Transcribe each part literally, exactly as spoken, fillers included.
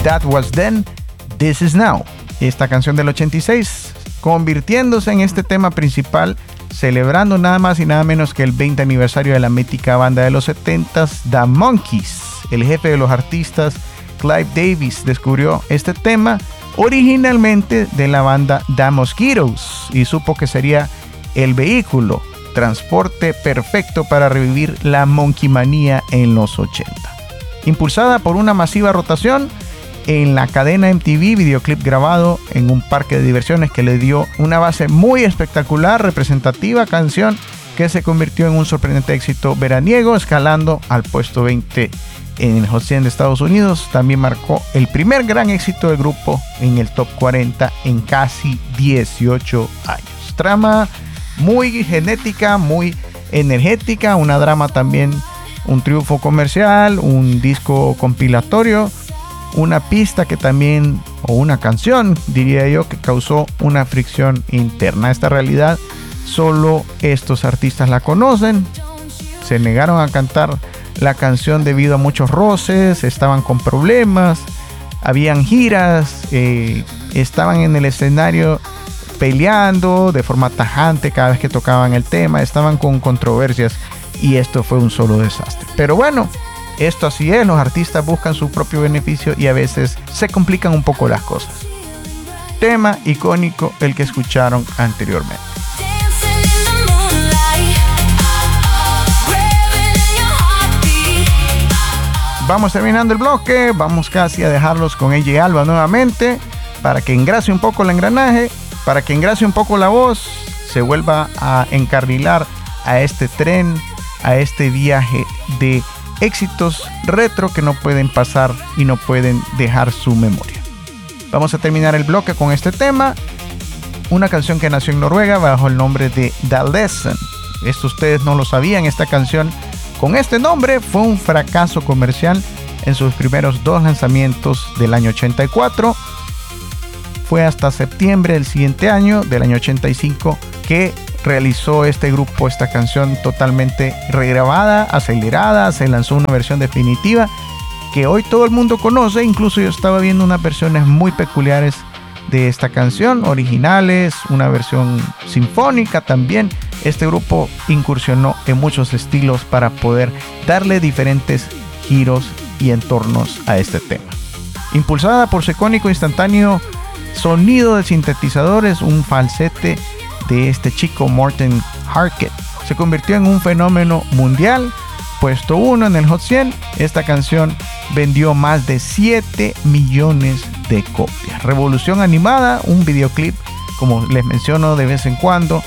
That Was Then, This Is Now. Esta canción del ochenta y seis convirtiéndose en este tema principal, celebrando nada más y nada menos que el veinte aniversario de la mítica banda de los setentas, The Monkees. El jefe de los artistas, Clive Davis, descubrió este tema originalmente de la banda The Mosquitoes y supo que sería el vehículo, transporte perfecto para revivir la monkeymanía en los ochenta. Impulsada por una masiva rotación en la cadena M T V, videoclip grabado en un parque de diversiones que le dio una base muy espectacular, representativa, canción que se convirtió en un sorprendente éxito veraniego, escalando al puesto veinte en el Hot cien de Estados Unidos. También marcó el primer gran éxito del grupo en el Top cuarenta en casi dieciocho años. Trama muy genética, muy energética, una drama también, un triunfo comercial, un disco compilatorio, una pista que también, o una canción, diría yo, que causó una fricción interna. Esta realidad solo estos artistas la conocen. Se negaron a cantar la canción debido a muchos roces, estaban con problemas, habían giras, eh, estaban en el escenario peleando de forma tajante cada vez que tocaban el tema, estaban con controversias y esto fue un solo desastre. Pero bueno, esto así es, los artistas buscan su propio beneficio y a veces se complican un poco las cosas. Tema icónico el que escucharon anteriormente. Vamos terminando el bloque, vamos casi a dejarlos con A J Alba nuevamente para que engrase un poco el engranaje, para que engrase un poco la voz, se vuelva a encarrilar a este tren, a este viaje de éxitos retro que no pueden pasar y no pueden dejar su memoria. Vamos a terminar el bloque con este tema, una canción que nació en Noruega bajo el nombre de The Lesson. Esto ustedes no lo sabían, esta canción con este nombre fue un fracaso comercial en sus primeros dos lanzamientos del año ochenta y cuatro. Fue hasta septiembre del siguiente año, del año ochenta y cinco, que realizó este grupo esta canción totalmente regrabada, acelerada. Se lanzó una versión definitiva que hoy todo el mundo conoce. Incluso yo estaba viendo unas versiones muy peculiares de esta canción, originales, una versión sinfónica también. Este grupo incursionó en muchos estilos para poder darle diferentes giros y entornos a este tema. Impulsada por su icónico instantáneo sonido de sintetizadores, un falsete de este chico Morten Harket, se convirtió en un fenómeno mundial, puesto uno en el Hot cien. Esta canción vendió más de siete millones de copias. Revolución animada, un videoclip, como les menciono de vez en cuando.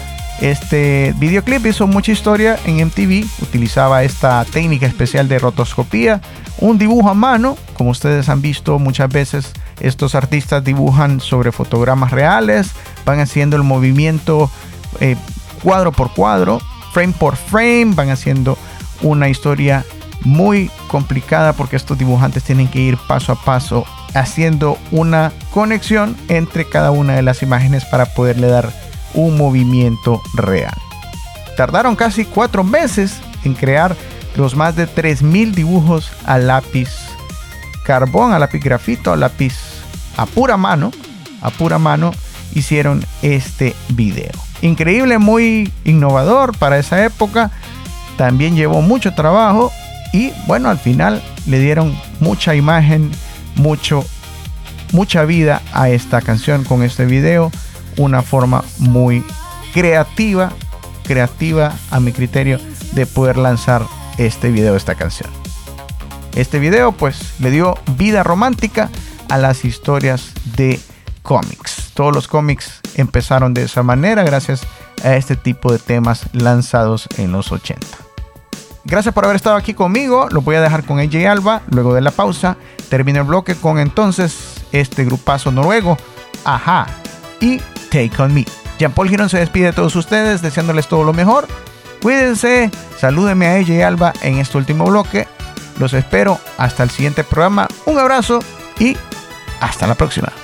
Este videoclip hizo mucha historia en M T V, utilizaba esta técnica especial de rotoscopía, un dibujo a mano, como ustedes han visto muchas veces. Estos artistas dibujan sobre fotogramas reales, van haciendo el movimiento eh, cuadro por cuadro, frame por frame, van haciendo una historia muy complicada porque estos dibujantes tienen que ir paso a paso haciendo una conexión entre cada una de las imágenes para poderle dar un movimiento real. Tardaron casi cuatro meses en crear los más de tres mil dibujos a lápiz carbón, a lápiz grafito, a lápiz a pura mano, a pura mano hicieron este video. Increíble, muy innovador para esa época. También llevó mucho trabajo y bueno, al final le dieron mucha imagen, mucho, mucha vida a esta canción con este video. Una forma muy creativa, creativa a mi criterio, de poder lanzar este video, esta canción. Este video pues le dio vida romántica a las historias de cómics. Todos los cómics empezaron de esa manera gracias a este tipo de temas lanzados en los ochenta. Gracias por haber estado aquí conmigo. Lo voy a dejar con A J Alba. Luego de la pausa termino el bloque con entonces este grupazo noruego, A-ha y Take On Me. Jean-Paul Girón se despide de todos ustedes deseándoles todo lo mejor. Cuídense, salúdenme a A J Alba en este último bloque. Los espero hasta el siguiente programa. Un abrazo y hasta la próxima.